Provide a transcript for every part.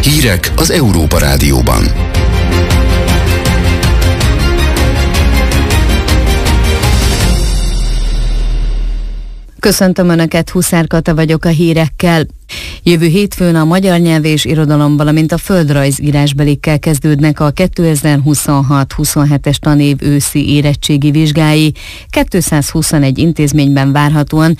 Hírek az Európa Rádióban. Köszöntöm Önöket, Huszár Kata vagyok a hírekkel. Jövő hétfőn a magyar nyelv és irodalom, valamint a földrajz írásbelikkel kezdődnek a 2026-27-es tanév őszi érettségi vizsgái. 221 intézményben várhatóan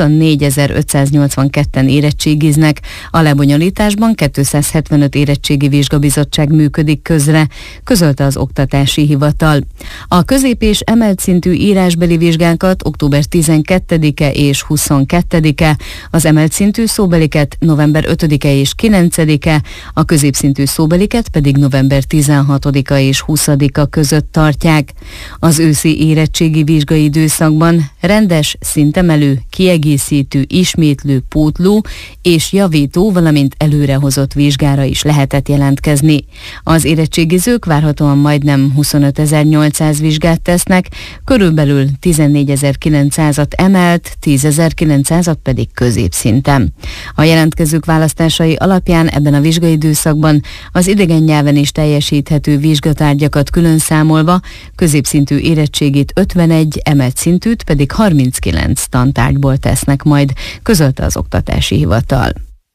24.582-en érettségiznek. A lebonyolításban 275 érettségi vizsgabizottság működik közre, közölte az Oktatási Hivatal. A közép- és emelt szintű írásbeli vizsgákat október 12-e és 22-e, az emelt szintű szóbeliket november 5-e és 9-e, a középszintű szóbeliket pedig november 16-a és 20-a között tartják. Az őszi érettségi vizsgai időszakban rendes, szintemelő, kiegészítő, ismétlő, pótló és javító, valamint előrehozott vizsgára is lehetett jelentkezni. Az érettségizők várhatóan majdnem 25.800 vizsgát tesznek, körülbelül 14.900-at emelt, 10.900-at pedig középszinten. A jelentkezők választásai alapján ebben a vizsgai időszakban az idegen nyelven is teljesíthető vizsgatárgyakat külön számolva középszintű érettségét 51, emelt szintűt pedig 39 tantárgyból tesznek majd, közölte az Oktatási Hivatal.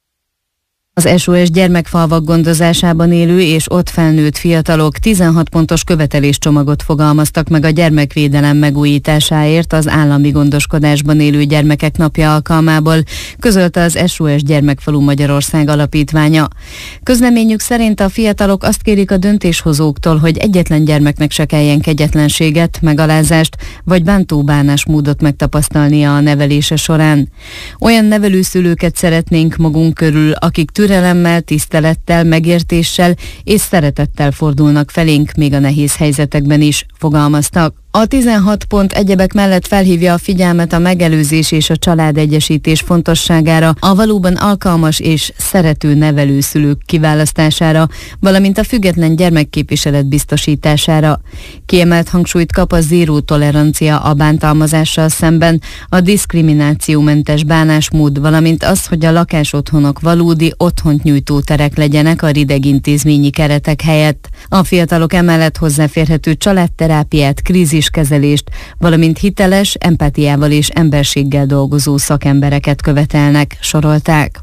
Az SOS gyermekfalvak gondozásában élő és ott felnőtt fiatalok 16 pontos követeléscsomagot fogalmaztak meg a gyermekvédelem megújításáért az állami gondoskodásban élő gyermekek napja alkalmából, közölte az SOS Gyermekfalu Magyarország alapítványa. Közleményük szerint a fiatalok azt kérik a döntéshozóktól, hogy egyetlen gyermeknek se kelljen kegyetlenséget, megalázást vagy bántó bánásmódot megtapasztalnia a nevelése során. Olyan nevelőszülőket szeretnénk magunk körül, akik türelemmel, tisztelettel, megértéssel és szeretettel fordulnak felénk még a nehéz helyzetekben is, fogalmaztak. A 16 pont egyebek mellett felhívja a figyelmet a megelőzés és a családegyesítés fontosságára, a valóban alkalmas és szerető nevelőszülők kiválasztására, valamint a független gyermekképviselet biztosítására. Kiemelt hangsúlyt kap a zéró tolerancia a bántalmazással szemben, a diszkriminációmentes bánásmód, valamint az, hogy a lakásotthonok valódi otthont nyújtó terek legyenek a rideg intézményi keretek helyett. A fiatalok emellett hozzáférhető családterápiát, kríziskezelést, valamint hiteles, empátiával és emberséggel dolgozó szakembereket követelnek, sorolták.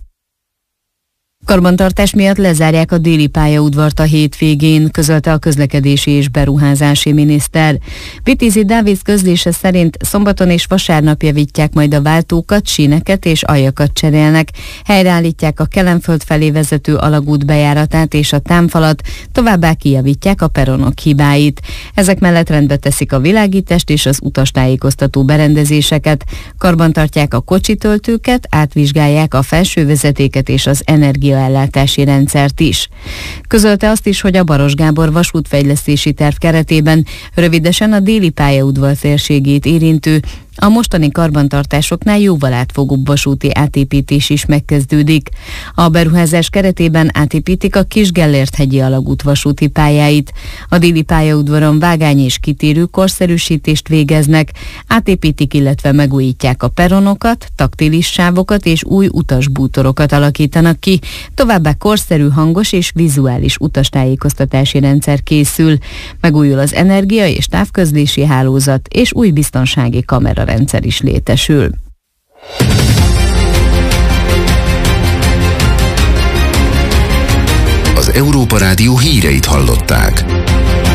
Karbantartás miatt lezárják a déli pályaudvart a hétvégén, közölte a közlekedési és beruházási miniszter. Vitézi Dávid közlése szerint szombaton és vasárnap javítják majd a váltókat, síneket és aljakat cserélnek, helyreállítják a Kelenföld felé vezető alagút bejáratát és a támfalat, továbbá kijavítják a peronok hibáit. Ezek mellett rendbe teszik a világítást és az utastájékoztató berendezéseket, karbantartják a kocsitöltőket, átvizsgálják a felsővezetéket és az energiaellátási rendszert is. Közölte azt is, hogy a Baros Gábor vasútfejlesztési terv keretében rövidesen a déli pályaudvar térségét érintő, a mostani karbantartásoknál jóval átfogóbb vasúti átépítés is megkezdődik. A beruházás keretében átépítik a Kis-Gellért-hegyi alagút vasúti pályáit. A déli pályaudvaron vágány és kitérő korszerűsítést végeznek, átépítik, illetve megújítják a peronokat, taktilis sávokat és új utasbútorokat alakítanak ki. Továbbá korszerű hangos és vizuális utastájékoztatási rendszer készül. Megújul az energia és távközlési hálózat, és új biztonsági kamerarendszer is létesül. Az Európa Rádió híreit hallották.